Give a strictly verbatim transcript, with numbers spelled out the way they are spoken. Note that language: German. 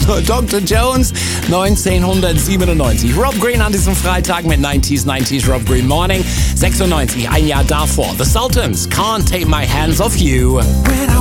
Also Doktor Jones, neunzehnhundertsiebenundneunzig. Rob Green an diesem Freitag mit neunziger neunzig Rob Green Morning. sechsundneunzig, ein Jahr davor. The Sultans, Can't Take My Hands Off You.